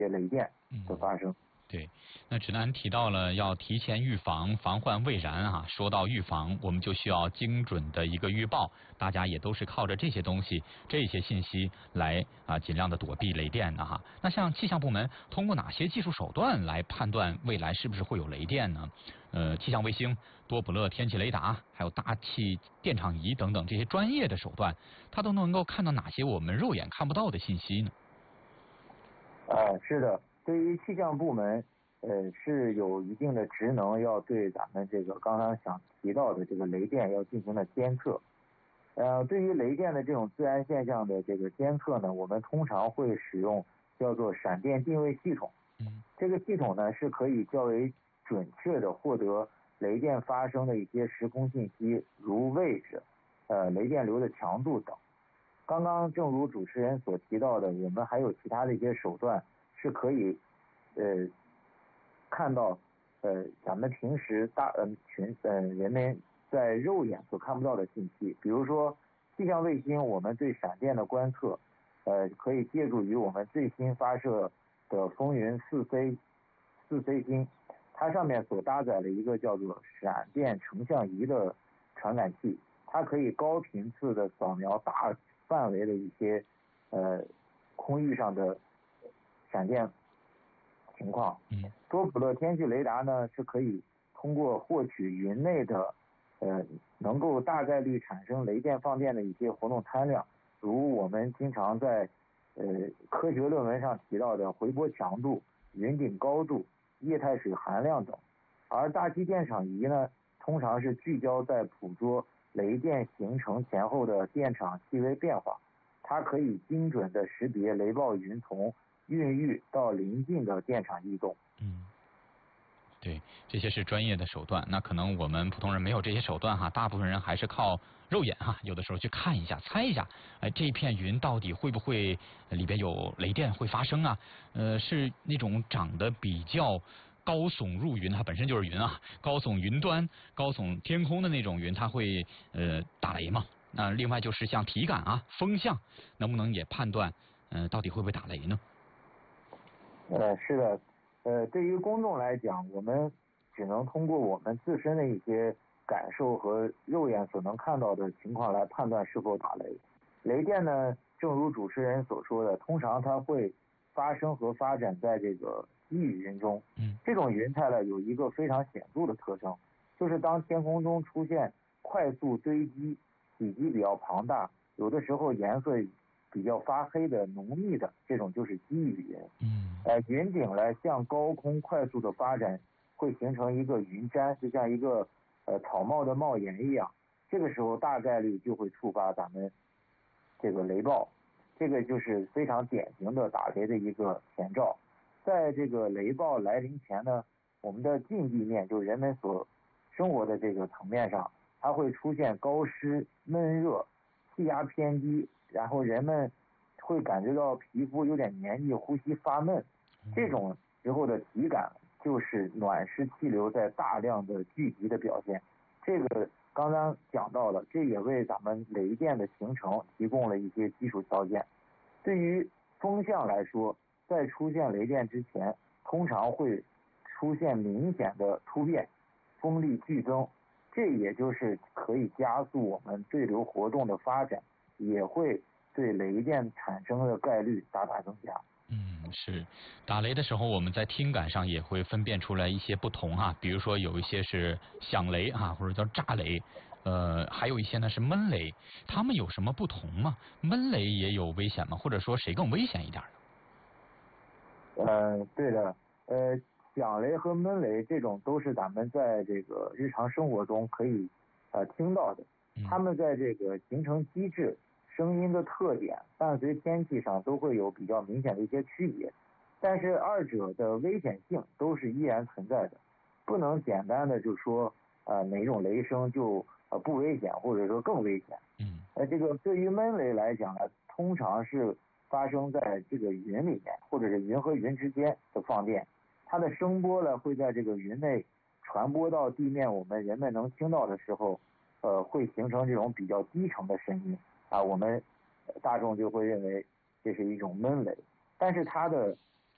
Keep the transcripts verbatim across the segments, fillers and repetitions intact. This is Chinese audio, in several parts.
些雷电的发生。嗯对，那指南提到了要提前预防，防患未然啊。说到预防，我们就需要精准的一个预报，大家也都是靠着这些东西、这些信息来啊，尽量的躲避雷电的哈。那像气象部门通过哪些技术手段来判断未来是不是会有雷电呢？呃，气象卫星、多普勒天气雷达，还有大气电场仪等等这些专业的手段，它都能够看到哪些我们肉眼看不到的信息呢？ 呃，是的。对于气象部门，呃，是有一定的职能，要对咱们这个刚刚想提到的这个雷电要进行的监测。呃，对于雷电的这种自然现象的这个监测呢，我们通常会使用叫做闪电定位系统。 嗯， 这个系统呢是可以较为准确的获得雷电发生的一些时空信息，如位置、呃雷电流的强度等。刚刚正如主持人所提到的，我们还有其他的一些手段是可以呃看到呃咱们平时大呃群呃人们在肉眼所看不到的信息，比如说气象卫星，我们对闪电的观测，呃可以借助于我们最新发射的风云四 C 四 C 星，它上面所搭载了一个叫做闪电成像仪的传感器，它可以高频次的扫描大范围的一些呃空域上的闪电情况。 嗯， 多普勒天气雷达呢是可以通过获取云内的呃能够大概率产生雷电放电的一些活动摊量，如我们经常在呃科学论文上提到的回波强度、云顶高度、液态水含量等。而大气电场仪呢，通常是聚焦在捕捉雷电形成前后的电场细微变化，它可以精准的识别雷暴云从孕育到临近的电场异动。 嗯，对，这些是专业的手段。那可能我们普通人没有这些手段哈，大部分人还是靠肉眼哈，有的时候去看一下、猜一下，哎，这一片云到底会不会里边有雷电会发生啊？呃，是那种长得比较高耸入云，它本身就是云啊，高耸云端、高耸天空的那种云，它会呃打雷吗？那另外就是像体感啊、风向，能不能也判断呃到底会不会打雷呢？ 呃，是的，呃，对于公众来讲，我们只能通过我们自身的一些感受和肉眼所能看到的情况来判断是否打雷。雷电呢，正如主持人所说的，通常它会发生和发展在这个积雨云中。 嗯， 这种云彩呢，有一个非常显著的特征，就是当天空中出现快速堆积、体积比较庞大，有的时候颜色比较发黑的浓密的，这种就是积雨云。 嗯， 呃，云顶呢向高空快速的发展，会形成一个云毡，就像一个呃草帽的帽檐一样。这个时候大概率就会触发咱们这个雷暴，这个就是非常典型的打雷的一个前兆。在这个雷暴来临前呢，我们的近地面，就是人们所生活的这个层面上，它会出现高湿、闷热、气压偏低，然后人们会感觉到皮肤有点黏腻、呼吸发闷，这种时候的体感就是暖湿气流在大量的聚集的表现。这个刚刚讲到了，这也为咱们雷电的形成提供了一些基础条件。对于风向来说，在出现雷电之前，通常会出现明显的突变，风力剧增，这也就是可以加速我们对流活动的发展，也会对雷电产生的概率大大增加。 嗯，是打雷的时候，我们在听感上也会分辨出来一些不同哈，比如说有一些是响雷哈，或者叫炸雷，呃，还有一些呢是闷雷，它们有什么不同吗？闷雷也有危险吗？或者说谁更危险一点呢？呃，对的，呃，响雷和闷雷这种都是咱们在这个日常生活中可以呃听到的，它们在这个形成机制、声音的特点、伴随天气上都会有比较明显的一些区别，但是二者的危险性都是依然存在的，不能简单的就说呃哪种雷声就呃不危险，或者说更危险。 嗯， 呃，这个对于闷雷来讲呢，通常是发生在这个云里面，或者是云和云之间的放电，它的声波呢会在这个云内传播到地面，我们人们能听到的时候，呃，会形成这种比较低沉的声音啊，我们大众就会认为这是一种闷雷，但是它的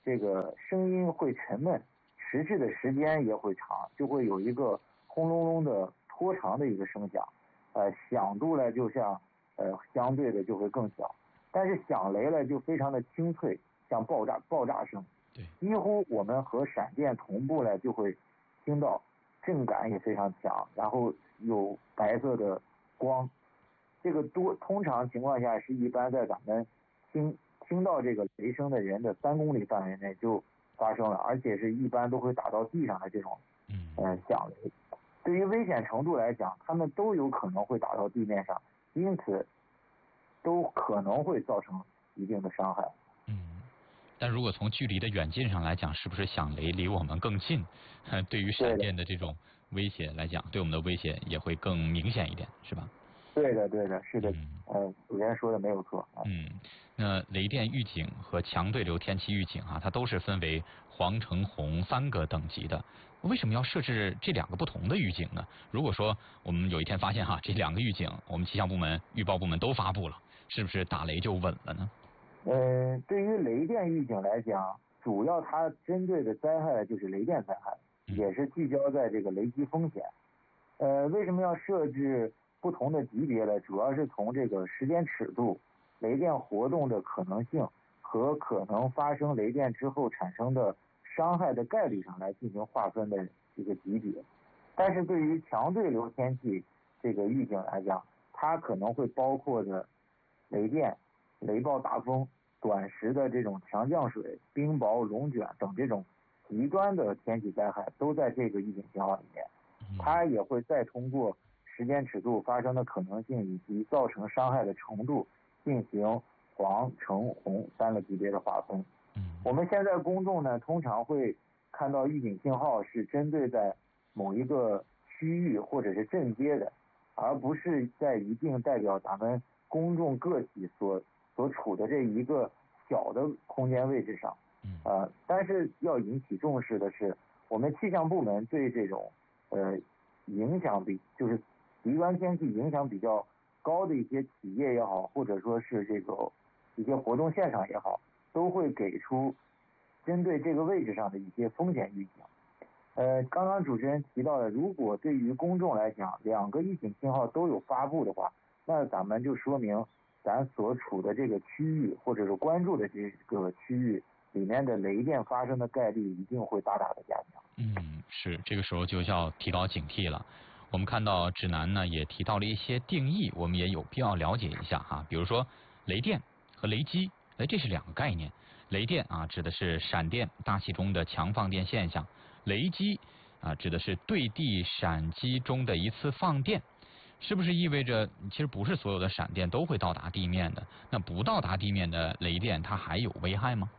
这个声音会沉闷，持续的时间也会长，就会有一个轰隆隆的拖长的一个声响，呃，响度呢就像呃相对的就会更小，但是响雷呢就非常的清脆，像爆炸爆炸声，几乎我们和闪电同步呢就会听到，震感也非常强，然后有白色的光，这个多通常情况下是一般在咱们听听到这个雷声的人的三公里范围内就发生了，而且是一般都会打到地上的这种呃响雷。对于危险程度来讲，他们都有可能会打到地面上，因此都可能会造成一定的伤害。 嗯，但如果从距离的远近上来讲，是不是响雷离我们更近？对于闪电的这种威胁来讲，对我们的威胁也会更明显一点，是吧？ 对的，对的，是的，嗯、呃，主持人说的没有错。 嗯，那雷电预警和强对流天气预警啊，它都是分为黄、橙、红三个等级的。为什么要设置这两个不同的预警呢？如果说我们有一天发现哈，这两个预警我们气象部门、预报部门都发布了，是不是打雷就稳了呢？ 呃，对于雷电预警来讲，主要它针对的灾害就是雷电灾害，也是聚焦在这个雷击风险。呃，为什么要设置不同的级别呢？主要是从这个时间尺度、雷电活动的可能性和可能发生雷电之后产生的伤害的概率上来进行划分的一个级别。但是对于强对流天气这个预警来讲，它可能会包括的雷电、雷暴大风、短时的这种强降水、冰雹、龙卷等这种极端的天气灾害都在这个预警信号里面。它也会再通过时间尺度发生的可能性以及造成伤害的程度进行黄、橙、红三个级别的划分。我们现在公众呢通常会看到预警信号是针对在某一个区域或者是镇街的，而不是在一定代表咱们公众个体所所处的这一个小的空间位置上。呃，但是要引起重视的是，我们气象部门对这种呃，影响比就是极端天气影响比较高的一些企业也好，或者说是这个一些活动现场也好，都会给出针对这个位置上的一些风险预警。呃，刚刚主持人提到的，如果对于公众来讲，两个预警信号都有发布的话，那咱们就说明咱所处的这个区域或者是关注的这个区域里面的雷电发生的概率一定会大大的加强。 嗯，是，这个时候就要提高警惕了。我们看到指南呢也提到了一些定义，我们也有必要了解一下哈。比如说雷电和雷击，哎，这是两个概念。雷电啊指的是闪电大气中的强放电现象，雷击啊指的是对地闪击中的一次放电。是不是意味着其实不是所有的闪电都会到达地面的？那不到达地面的雷电它还有危害吗？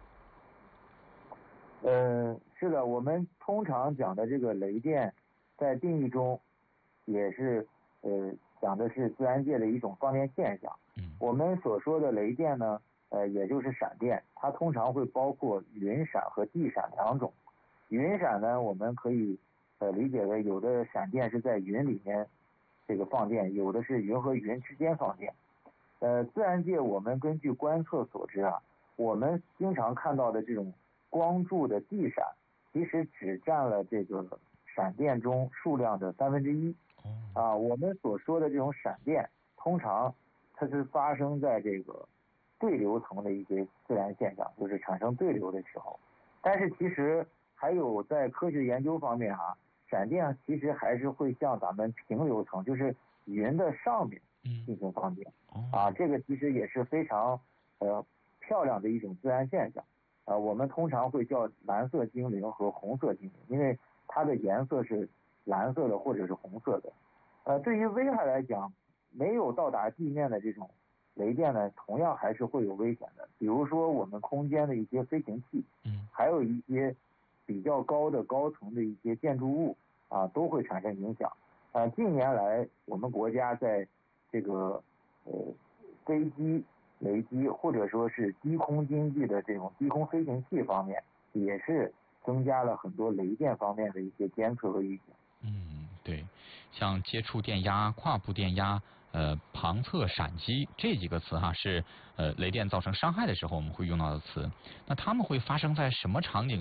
呃，是的，我们通常讲的这个雷电，在定义中也是呃讲的是自然界的一种放电现象。我们所说的雷电呢，呃，也就是闪电，它通常会包括云闪和地闪两种。云闪呢，我们可以呃理解为有的闪电是在云里面这个放电，有的是云和云之间放电。呃，自然界我们根据观测所知啊，我们经常看到的这种光柱的地闪，其实只占了这个闪电中数量的三分之一。啊，我们所说的这种闪电，通常它是发生在这个对流层的一些自然现象，就是产生对流的时候。但是其实还有在科学研究方面啊，闪电其实还是会向咱们平流层，就是云的上面进行放电。啊，这个其实也是非常呃漂亮的一种自然现象。啊，我们通常会叫蓝色精灵和红色精灵，因为它的颜色是蓝色的或者是红色的。呃，对于危害来讲，没有到达地面的这种雷电呢，同样还是会有危险的。比如说我们空间的一些飞行器，还有一些比较高的高层的一些建筑物啊，都会产生影响。呃，近年来我们国家在这个呃飞机、雷击或者说是低空经济的这种低空飞行器方面，也是增加了很多雷电方面的一些监测和预警。 嗯，对，像接触电压、跨步电压、 呃旁侧闪击这几个词哈，是呃雷电造成伤害的时候我们会用到的词。那它们会发生在什么场景